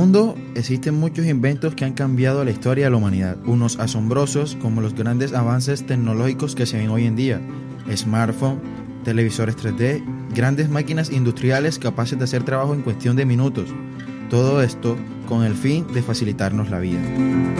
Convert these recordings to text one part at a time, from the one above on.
mundo existen muchos inventos que han cambiado la historia de la humanidad, unos asombrosos como los grandes avances tecnológicos que se ven hoy en día, smartphone, televisores 3D, grandes máquinas industriales capaces de hacer trabajo en cuestión de minutos, todo esto con el fin de facilitarnos la vida.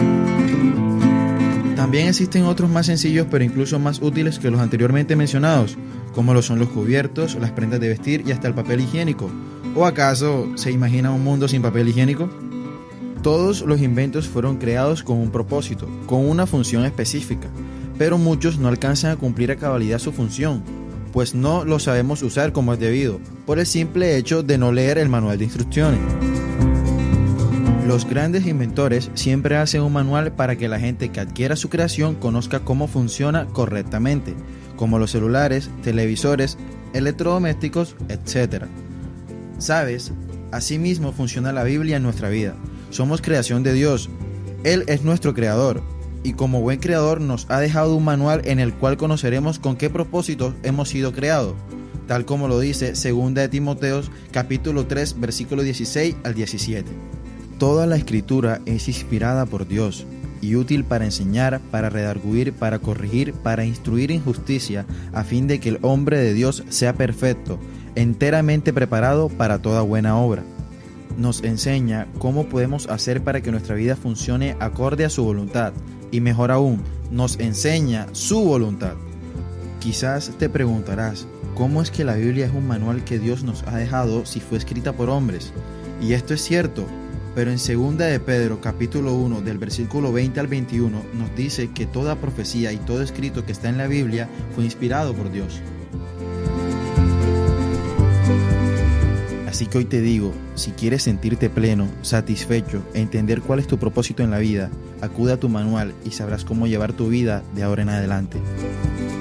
También existen otros más sencillos pero incluso más útiles que los anteriormente mencionados, como lo son los cubiertos, las prendas de vestir y hasta el papel higiénico. ¿O acaso se imagina un mundo sin papel higiénico? Todos los inventos fueron creados con un propósito, con una función específica, pero muchos no alcanzan a cumplir a cabalidad su función, pues no lo sabemos usar como es debido, por el simple hecho de no leer el manual de instrucciones. Los grandes inventores siempre hacen un manual para que la gente que adquiera su creación conozca cómo funciona correctamente, como los celulares, televisores, electrodomésticos, etc. ¿Sabes? Asimismo funciona la Biblia en nuestra vida. Somos creación de Dios. Él es nuestro creador. Y como buen creador nos ha dejado un manual en el cual conoceremos con qué propósitos hemos sido creados, tal como lo dice 2 de Timoteo capítulo 3 versículo 16 al 17. Toda la escritura es inspirada por Dios y útil para enseñar, para redarguir, para corregir, para instruir en justicia, a fin de que el hombre de Dios sea perfecto, enteramente preparado para toda buena obra. Nos enseña cómo podemos hacer para que nuestra vida funcione acorde a su voluntad, y mejor aún, nos enseña su voluntad. Quizás te preguntarás, ¿cómo es que la Biblia es un manual que Dios nos ha dejado si fue escrita por hombres? Y esto es cierto, pero en 2 de Pedro capítulo 1 del versículo 20 al 21 nos dice que toda profecía y todo escrito que está en la Biblia fue inspirado por Dios. Así que hoy te digo, si quieres sentirte pleno, satisfecho e entender cuál es tu propósito en la vida, acude a tu manual y sabrás cómo llevar tu vida de ahora en adelante.